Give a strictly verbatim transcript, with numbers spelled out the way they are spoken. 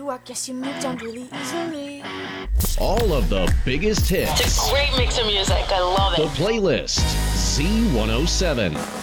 I guess you moved on really easily. All of the biggest hits. It's a great mix of music. I love The it. playlist, Z one oh seven.